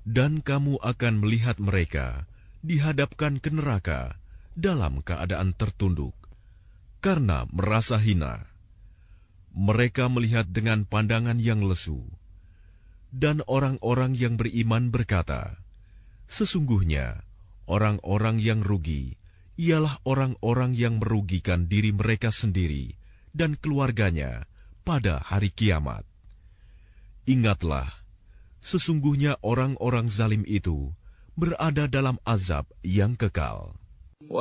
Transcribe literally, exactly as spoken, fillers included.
Dan kamu akan melihat mereka dihadapkan ke neraka dalam keadaan tertunduk, karena merasa hina. Mereka melihat dengan pandangan yang lesu. Dan orang-orang yang beriman berkata, sesungguhnya orang-orang yang rugi ialah orang-orang yang merugikan diri mereka sendiri dan keluarganya pada hari kiamat. Ingatlah, sesungguhnya orang-orang zalim itu berada dalam azab yang kekal.